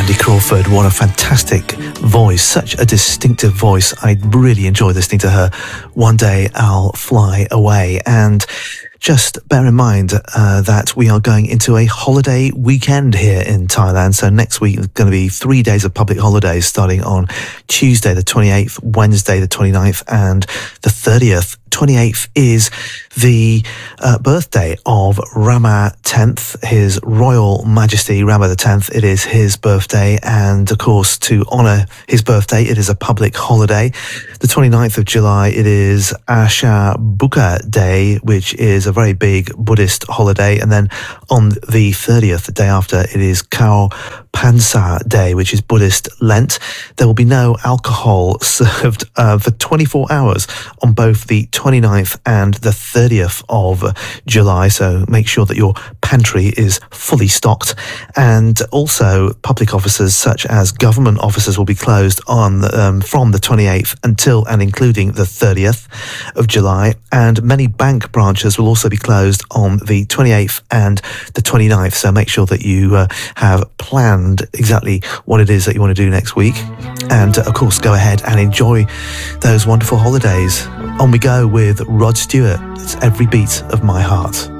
Cindy Crawford, what a fantastic voice, such a distinctive voice. I really enjoy listening to her. One Day I'll Fly Away. And just bear in mind that we are going into a holiday weekend here in Thailand. So next week is going to be 3 days of public holidays starting on Tuesday the 28th, Wednesday the 29th and the 30th. 28th is the birthday of Rama X, His Royal Majesty Rama X. It is his birthday, and of course, to honour his birthday, it is a public holiday. The 29th of July, it is Asha Buka Day, which is a very big Buddhist holiday, and then on the 30th, the day after, it is Khao Pansa Day, which is Buddhist Lent. There will be no alcohol served for 24 hours on both the 29th and the 30th of July, so make sure that your pantry is fully stocked. And also public offices such as government offices will be closed on from the 28th until and including the 30th of July, and many bank branches will also be closed on the 28th and the 29th, so make sure that you have planned exactly what it is that you want to do next week, and of course go ahead and enjoy those wonderful holidays. On we go with Rod Stewart. It's Every Beat of My Heart.